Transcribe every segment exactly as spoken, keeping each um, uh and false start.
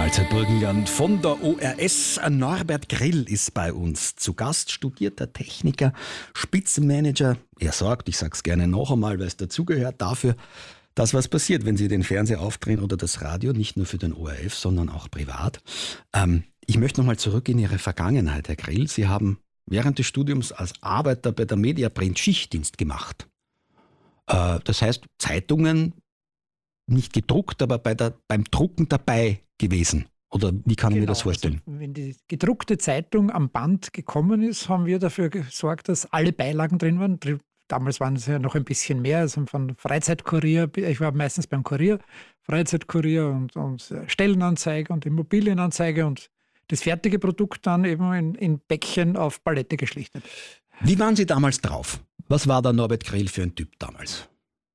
Mahlzeit Burgenland von der O R S. Norbert Grill ist bei uns zu Gast, studierter Techniker, Spitzenmanager. Er sorgt, ich sag's gerne noch einmal, weil es dazugehört, dafür, dass was passiert, wenn Sie den Fernseher aufdrehen oder das Radio, nicht nur für den O R F, sondern auch privat. Ähm, ich möchte nochmal zurück in Ihre Vergangenheit, Herr Grill. Sie haben während des Studiums als Arbeiter bei der Mediaprint Schichtdienst gemacht. Äh, das heißt, Zeitungen nicht gedruckt, aber bei der, beim Drucken dabei gewesen. Oder wie kann ich Genau, mir das vorstellen? Also, wenn die gedruckte Zeitung am Band gekommen ist, haben wir dafür gesorgt, dass alle Beilagen drin waren. Damals waren es ja noch ein bisschen mehr, also von Freizeitkurier, ich war meistens beim Kurier, Freizeitkurier und, und Stellenanzeige und Immobilienanzeige und das fertige Produkt dann eben in, in Päckchen auf Palette geschlichtet. Wie waren Sie damals drauf? Was war der Norbert Grill für ein Typ damals?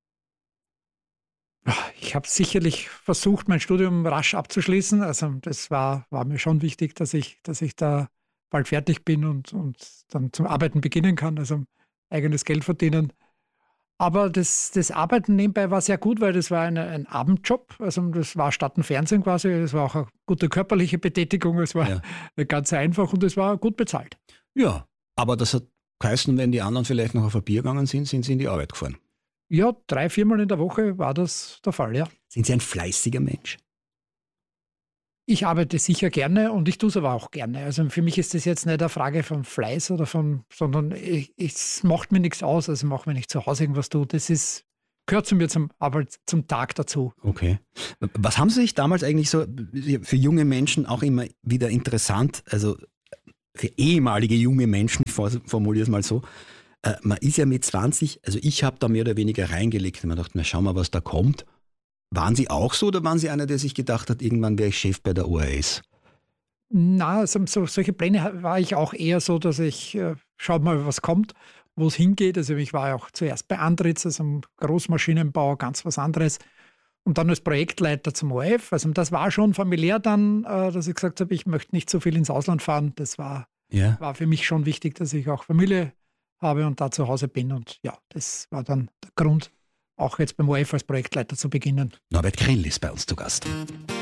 Ich habe sicherlich versucht, mein Studium rasch abzuschließen. Also das war, war mir schon wichtig, dass ich, dass ich da bald fertig bin und, und dann zum Arbeiten beginnen kann, also eigenes Geld verdienen. Aber das, das Arbeiten nebenbei war sehr gut, weil das war eine, ein Abendjob. Also das war statt dem Fernsehen quasi. Es war auch eine gute körperliche Betätigung. Es war ja. ganz einfach und es war gut bezahlt. Ja, aber das hat geheißen, wenn die anderen vielleicht noch auf ein Bier gegangen sind, sind sie in die Arbeit gefahren. Ja, drei, viermal in der Woche war das der Fall, ja. Sind Sie ein fleißiger Mensch? Ich arbeite sicher gerne und ich tue es aber auch gerne. Also für mich ist das jetzt nicht eine Frage von Fleiß oder von, sondern ich, es macht mir nichts aus. Also mache, wenn ich zu Hause irgendwas tue. Das ist, gehört zu mir zum Arbeit, zum Tag dazu. Okay. Was haben Sie sich damals eigentlich so für junge Menschen auch immer wieder interessant, also für ehemalige junge Menschen, ich formuliere es mal so, äh, man ist ja mit zwanzig, also ich habe da mehr oder weniger reingelegt und man dachte, na schau mal, was da kommt. Waren Sie auch so oder waren Sie einer, der sich gedacht hat, irgendwann wäre ich Chef bei der O R S? Na, also so, solche Pläne war ich auch eher so, dass ich, äh, schau mal, was kommt, wo es hingeht. Also ich war ja auch zuerst bei Andritz, also im Großmaschinenbau, ganz was anderes. Und dann als Projektleiter zum O R F. Also das war schon familiär dann, äh, dass ich gesagt habe, ich möchte nicht so viel ins Ausland fahren. Das war, ja. war für mich schon wichtig, dass ich auch Familie habe und da zu Hause bin. Und ja, das war dann der Grund, auch jetzt beim O R F als Projektleiter zu beginnen. Norbert Grill ist bei uns zu Gast.